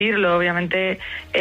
decirlo, obviamente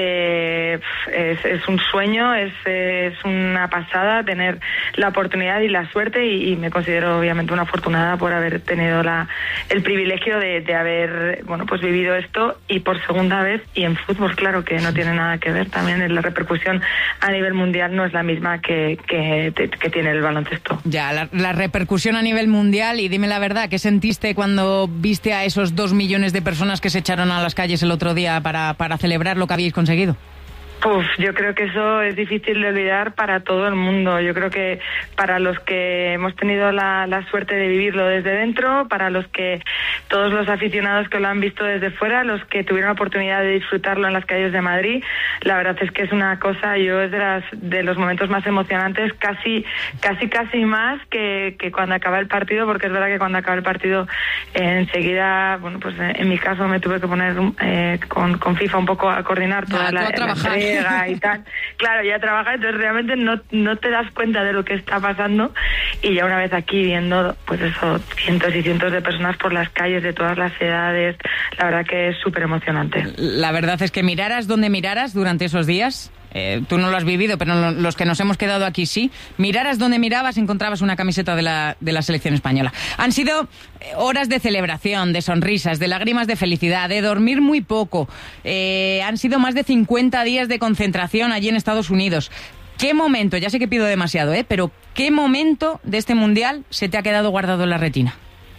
es un sueño, es una pasada tener la oportunidad y la suerte y me considero obviamente una afortunada por haber tenido el privilegio de haber pues vivido esto y por segunda vez y en fútbol, claro que no tiene nada que ver, también la repercusión a nivel mundial no es la misma que tiene el baloncesto. Ya, la repercusión a nivel mundial, y dime la verdad, ¿qué sentiste cuando viste a esos 2 millones de personas que se echaron a las calles el otro día para celebrar lo que habéis conseguido? Yo creo que eso es difícil de olvidar para todo el mundo. Yo creo que para los que hemos tenido la suerte de vivirlo desde dentro, para todos los aficionados que lo han visto desde fuera, los que tuvieron la oportunidad de disfrutarlo en las calles de Madrid, la verdad es que es una cosa, es de los momentos más emocionantes, casi más que cuando acaba el partido, porque es verdad que cuando acaba el partido enseguida, en mi caso me tuve que poner con FIFA un poco a coordinar toda la y tal. Claro, ya trabajas, entonces realmente no te das cuenta de lo que está pasando y ya una vez aquí viendo cientos y cientos de personas por las calles de todas las edades, la verdad que es súper emocionante. La verdad es que miraras donde miraras durante esos días, tú no lo has vivido, pero los que nos hemos quedado aquí sí, miraras donde mirabas encontrabas una camiseta de la selección española. Han sido horas de celebración, de sonrisas, de lágrimas de felicidad, de dormir muy poco. Han sido más de 50 días de concentración allí en Estados Unidos. ¿Qué momento, ya sé que pido demasiado, pero qué momento de este Mundial se te ha quedado guardado en la retina?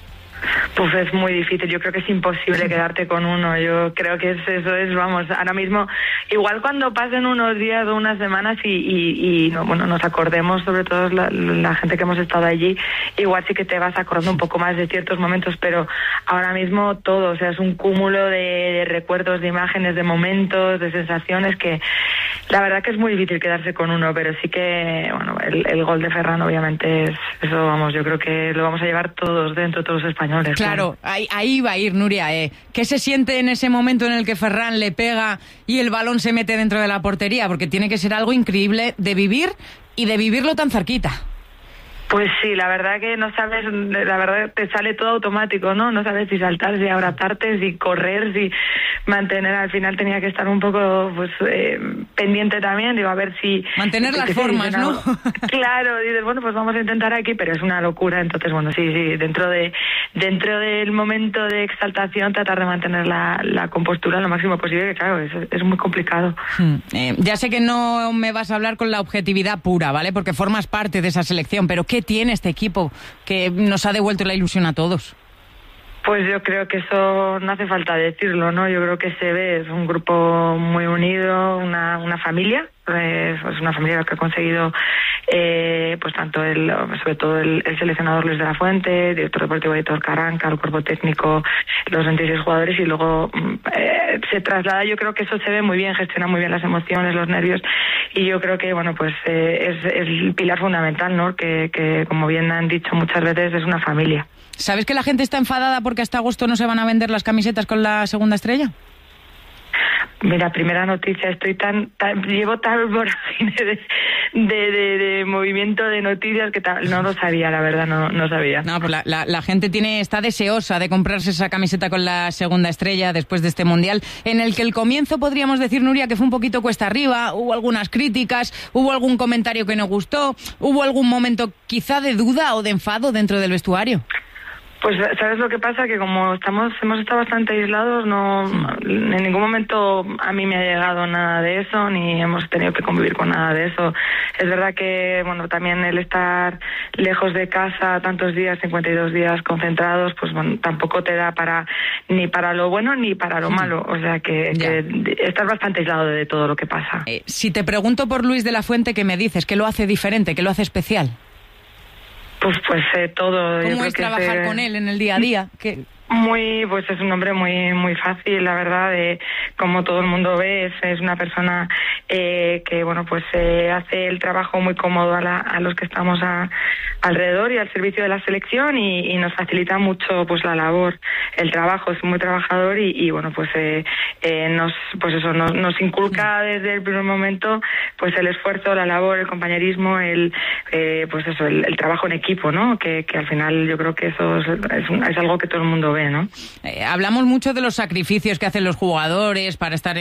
Es muy difícil, yo creo que es imposible quedarte con uno, yo creo que ahora mismo, igual cuando pasen unos días o unas semanas y nos acordemos, sobre todo la gente que hemos estado allí, igual sí que te vas acordando un poco más de ciertos momentos, pero ahora mismo todo, es un cúmulo de recuerdos, de imágenes, de momentos, de sensaciones que la verdad que es muy difícil quedarse con uno, pero sí que, el gol de Ferran obviamente es eso, yo creo que lo vamos a llevar todos dentro, todos los españoles. Claro, ahí va a ir, Nuria. ¿Qué se siente en ese momento en el que Ferran le pega y el balón se mete dentro de la portería? Porque tiene que ser algo increíble de vivir y de vivirlo tan cerquita. Pues sí, la verdad que no sabes, la verdad te sale todo automático, ¿no? No sabes si saltar, si abrazarte, si correr, si mantener. Al final tenía que estar un poco pendiente también, a ver si... Mantener las formas, ¿no? Claro, dices, pues vamos a intentar aquí, pero es una locura. Entonces, sí, dentro del momento de exaltación tratar de mantener la compostura lo máximo posible, que claro, es muy complicado. Ya sé que no me vas a hablar con la objetividad pura, ¿vale? Porque formas parte de esa selección, pero ¿qué tiene este equipo que nos ha devuelto la ilusión a todos? Pues yo creo que eso no hace falta decirlo, ¿no? Yo creo que se ve, es un grupo muy unido, una familia, es una familia que ha conseguido, tanto sobre todo el seleccionador Luis de la Fuente, director deportivo Aitor Carranca, el cuerpo técnico, los 26 jugadores y luego se traslada, yo creo que eso se ve muy bien, gestiona muy bien las emociones, los nervios y yo creo que, es el pilar fundamental, ¿no? Que como bien han dicho muchas veces, es una familia. ¿Sabes que la gente está enfadada porque hasta agosto no se van a vender las camisetas con la segunda estrella? Mira, primera noticia, llevo tal voragine de movimiento de noticias que no lo sabía, la verdad, no sabía. No, pues la gente está deseosa de comprarse esa camiseta con la segunda estrella después de este Mundial, en el que el comienzo podríamos decir, Nuria, que fue un poquito cuesta arriba, hubo algunas críticas, hubo algún comentario que no gustó, hubo algún momento quizá de duda o de enfado dentro del vestuario. Pues ¿sabes lo que pasa? Que como hemos estado bastante aislados, en ningún momento a mí me ha llegado nada de eso, ni hemos tenido que convivir con nada de eso. Es verdad que, también el estar lejos de casa tantos días, 52 días concentrados, tampoco te da ni para lo bueno ni para lo malo. O sea que estás bastante aislado de todo lo que pasa. Si te pregunto por Luis de la Fuente, ¿qué me dices? ¿Qué lo hace diferente? ¿Qué lo hace especial? Pues todo. ¿Cómo es trabajar con él en el día a día? Es un hombre muy muy fácil, la verdad, como todo el mundo ve, es una persona que hace el trabajo muy cómodo a los que estamos alrededor y al servicio de la selección y nos facilita mucho la labor, el trabajo, es muy trabajador y nos inculca desde el primer momento el esfuerzo, la labor, el compañerismo, el trabajo en equipo, ¿no? Que al final yo creo que eso es algo que todo el mundo ve. ve, ¿no? Hablamos mucho de los sacrificios que hacen los jugadores para estar